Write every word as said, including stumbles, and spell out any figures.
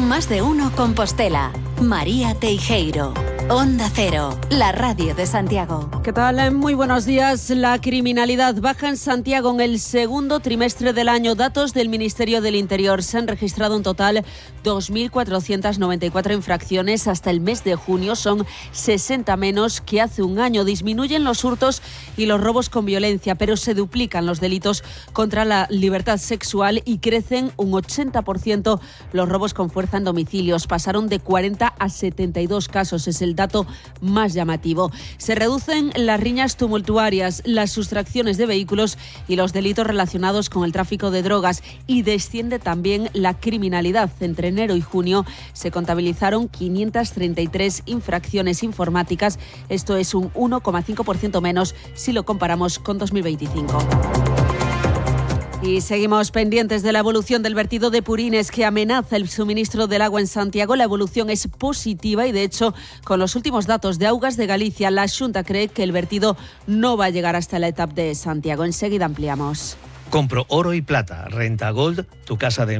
Más de uno Compostela. María Teijeiro. Onda Cero, la radio de Santiago. ¿Qué tal? Muy buenos días. La criminalidad baja en Santiago en el segundo trimestre del año. Datos del Ministerio del Interior. Se han registrado en total dos mil cuatrocientas noventa y cuatro infracciones hasta el mes de junio. Son sesenta menos que hace un año. Disminuyen los hurtos y los robos con violencia, pero se duplican los delitos contra la libertad sexual y crecen un ochenta por ciento los robos con fuerza en domicilios. Pasaron de cuarenta a setenta y dos casos. Es el dato más llamativo. Se reducen las riñas tumultuarias, las sustracciones de vehículos y los delitos relacionados con el tráfico de drogas, y desciende también la criminalidad. Entre enero y junio se contabilizaron quinientas treinta y tres infracciones informáticas. Esto es un uno coma cinco por ciento menos si lo comparamos con dos mil veinticinco. Y seguimos pendientes de la evolución del vertido de purines que amenaza el suministro del agua en Santiago. La evolución es positiva y, de hecho, con los últimos datos de Augas de Galicia, la Xunta cree que el vertido no va a llegar hasta la etapa de Santiago. Enseguida ampliamos. Compro oro y plata. Renta Gold, tu casa de